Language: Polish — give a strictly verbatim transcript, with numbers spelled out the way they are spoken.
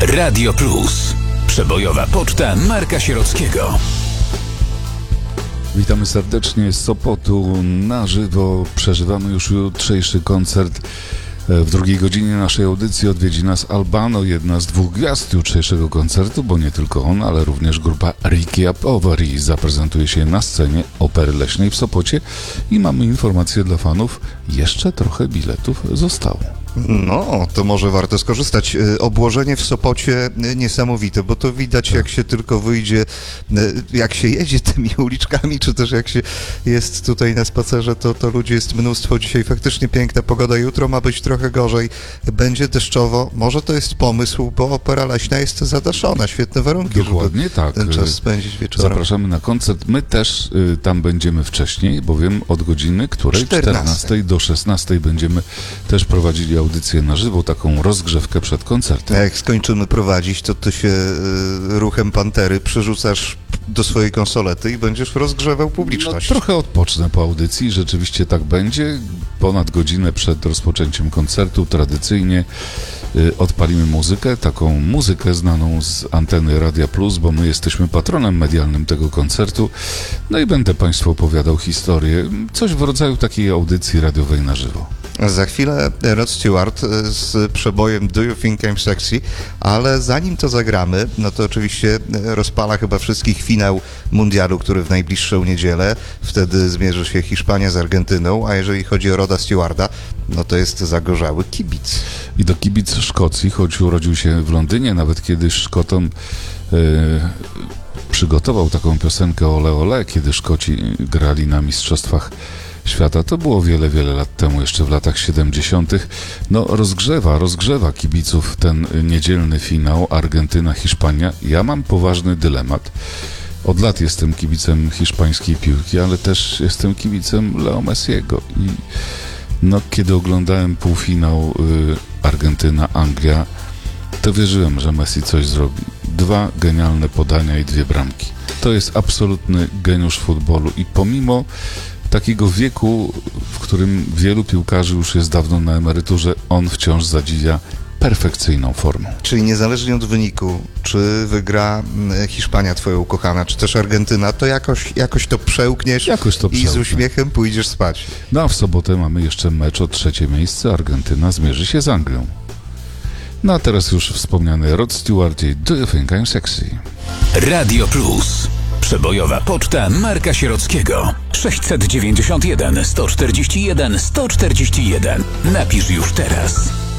Radio Plus. Przebojowa poczta Marka Sierockiego. Witamy serdecznie z Sopotu na żywo. Przeżywamy już jutrzejszy koncert. W drugiej godzinie naszej audycji odwiedzi nas Albano, jedna z dwóch gwiazd jutrzejszego koncertu, bo nie tylko on, ale również grupa Ricky Apowari zaprezentuje się na scenie Opery Leśnej w Sopocie i mamy informację dla fanów, jeszcze trochę biletów zostało. No, to może warto skorzystać. Obłożenie w Sopocie niesamowite, bo to widać, jak się tylko wyjdzie, jak się jedzie tymi uliczkami, czy też jak się jest tutaj na spacerze, to, to ludzi jest mnóstwo. Dzisiaj faktycznie piękna pogoda, jutro ma być trochę gorzej, będzie deszczowo. Może to jest pomysł, bo Opera Leśna jest zadaszona, świetne warunki, Dokładnie żeby tak. ten czas spędzić wieczorem. Zapraszamy na koncert. My też y, tam będziemy wcześniej, bowiem od godziny, której czternastej do szesnastej będziemy też prowadzili audycję na żywo, taką rozgrzewkę przed koncertem. A jak skończymy prowadzić, to ty się y, ruchem pantery przerzucasz do swojej konsolety i będziesz rozgrzewał publiczność. No, trochę odpocznę po audycji, rzeczywiście tak będzie. Ponad godzinę przed rozpoczęciem koncertu tradycyjnie y, odpalimy muzykę, taką muzykę znaną z anteny Radia Plus, bo my jesteśmy patronem medialnym tego koncertu. No i będę Państwu opowiadał historię, coś w rodzaju takiej audycji radiowej na żywo. Za chwilę Rod Stewart z przebojem Do You Think I'm Sexy, ale zanim to zagramy, no to oczywiście rozpala chyba wszystkich finał mundialu, który w najbliższą niedzielę. Wtedy zmierzy się Hiszpania z Argentyną, a jeżeli chodzi o Roda Stewarta, no to jest zagorzały kibic. I to kibic Szkocji, choć urodził się w Londynie, nawet kiedyś Szkotom yy, przygotował taką piosenkę Ole Ole, kiedy Szkoci grali na Mistrzostwach Świata. To było wiele, wiele lat temu, jeszcze w latach siedemdziesiątych. No rozgrzewa, rozgrzewa kibiców ten niedzielny finał Argentyna-Hiszpania. Ja mam poważny dylemat. Od lat jestem kibicem hiszpańskiej piłki, ale też jestem kibicem Leo Messiego. I no, kiedy oglądałem półfinał y, Argentyna-Anglia, to wierzyłem, że Messi coś zrobi. Dwa genialne podania i dwie bramki. To jest absolutny geniusz futbolu i pomimo takiego wieku, w którym wielu piłkarzy już jest dawno na emeryturze, on wciąż zadziwia perfekcyjną formą. Czyli niezależnie od wyniku, czy wygra Hiszpania twoja ukochana, czy też Argentyna, to jakoś, jakoś to przełkniesz jakoś to i przełknę. z uśmiechem pójdziesz spać. No a w sobotę mamy jeszcze mecz o trzecie miejsce. Argentyna zmierzy się z Anglią. No a teraz już wspomniany Rod Stewart i Do You Think I'm Sexy? Radio Plus. Przebojowa poczta Marka Sierockiego. sześćset dziewięćdziesiąt jeden sto czterdzieści jeden sto czterdzieści jeden. Napisz już teraz.